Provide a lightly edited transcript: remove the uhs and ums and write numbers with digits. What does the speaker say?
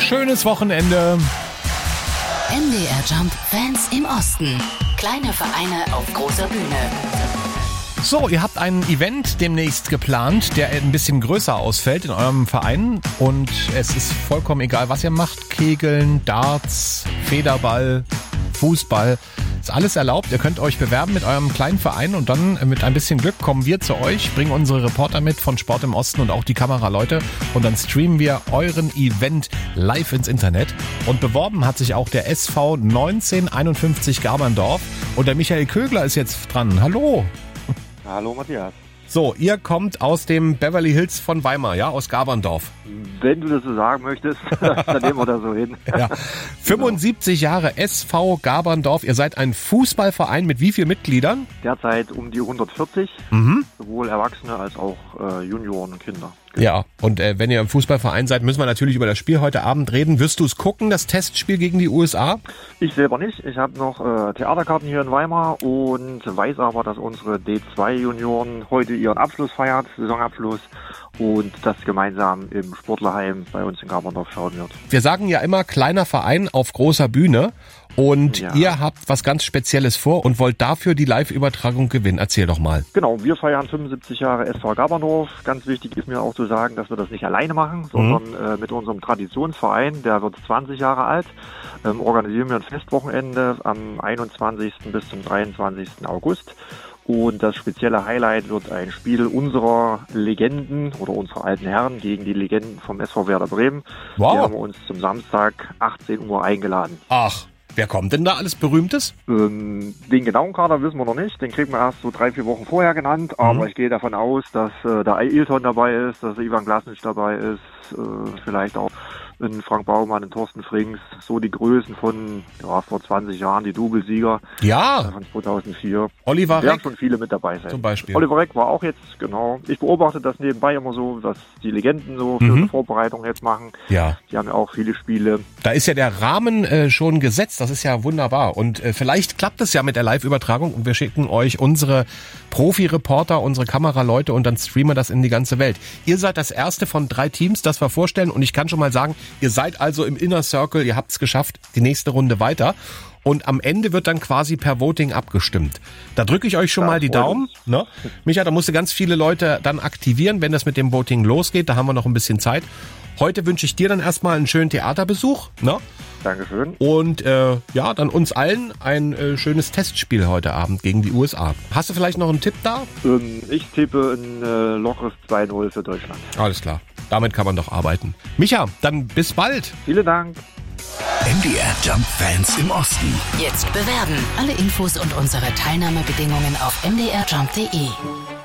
schönes Wochenende. MDR Jump Fans im Osten. Kleine Vereine auf großer Bühne. So, ihr habt ein Event demnächst geplant, der ein bisschen größer ausfällt in eurem Verein. Und es ist vollkommen egal, was ihr macht. Kegeln, Darts, Federball, Fußball. Ist alles erlaubt. Ihr könnt euch bewerben mit eurem kleinen Verein und dann mit ein bisschen Glück kommen wir zu euch, bringen unsere Reporter mit von Sport im Osten und auch die Kameraleute und dann streamen wir euren Event live ins Internet. Und beworben hat sich auch der SV 1951 Gaberndorf und der Michael Kögler ist jetzt dran. Hallo. Hallo Matthias. So, ihr kommt aus dem Beverly Hills von Weimar, ja, aus Gaberndorf. Wenn du das so sagen möchtest, dann nehmen wir das so hin. Ja. 75 Jahre SV Gaberndorf. Ihr seid ein Fußballverein mit wie vielen Mitgliedern? Derzeit um die 140, sowohl Erwachsene als auch Junioren und Kinder. Ja, und wenn ihr im Fußballverein seid, müssen wir natürlich über das Spiel heute Abend reden. Wirst du es gucken, das Testspiel gegen die USA? Ich selber nicht. Ich habe noch Theaterkarten hier in Weimar und weiß aber, dass unsere D2-Junioren heute ihren Abschluss feiert, Saisonabschluss, und das gemeinsam im Sportlerheim bei uns in Gaberndorf schauen wird. Wir sagen ja immer, kleiner Verein auf großer Bühne. Und ja, ihr habt was ganz Spezielles vor und wollt dafür die Live-Übertragung gewinnen. Erzähl doch mal. Genau, wir feiern 75 Jahre SV Gaberndorf. Ganz wichtig ist mir auch zu sagen, dass wir das nicht alleine machen, sondern mit unserem Traditionsverein, der wird 20 Jage alt, organisieren wir ein Festwochenende am 21. bis zum 23. August. Und das spezielle Highlight wird ein Spiel unserer Legenden oder unserer alten Herren gegen die Legenden vom SV Werder Bremen. Wow. Die haben wir uns zum Samstag 18 Uhr eingeladen. Ach, wer kommt denn da alles Berühmtes? Den genauen Kader wissen wir noch nicht. Den kriegen wir erst so 3-4 Wochen vorher genannt. Aber ich gehe davon aus, dass da Ailton dabei ist, dass Ivan Glasnic dabei ist, vielleicht auch ein Frank Baumann, ein Thorsten Frings, so die Größen von vor 20 Jahren, die Doublesieger von 2004. Oliver Reck. Werden Reck schon viele mit dabei sein. zum Beispiel. Oliver Reck war auch jetzt, genau. Ich beobachte das nebenbei immer so, was die Legenden so für eine Vorbereitung jetzt machen. Ja. Die haben ja auch viele Spiele. Da ist ja der Rahmen schon gesetzt, das ist ja wunderbar. Und vielleicht klappt es ja mit der Live-Übertragung und wir schicken euch unsere Profi-Reporter, unsere Kameraleute und dann streamen wir das in die ganze Welt. Ihr seid das erste von 3 Teams, das wir vorstellen und ich kann schon mal sagen, ihr seid also im Inner Circle, ihr habt es geschafft, die nächste Runde weiter. Und am Ende wird dann quasi per Voting abgestimmt. Da drücke ich euch schon mal die Daumen. Ne? Micha, da musst du ganz viele Leute dann aktivieren, wenn das mit dem Voting losgeht. Da haben wir noch ein bisschen Zeit. Heute wünsche ich dir dann erstmal einen schönen Theaterbesuch. Ne? Dankeschön. Und dann uns allen ein schönes Testspiel heute Abend gegen die USA. Hast du vielleicht noch einen Tipp da? Ich tippe ein lockeres 2-0 für Deutschland. Alles klar. Damit kann man doch arbeiten. Micha, dann bis bald. Vielen Dank. MDR Jump Fans im Osten. Jetzt bewerben. Alle Infos und unsere Teilnahmebedingungen auf mdrjump.de.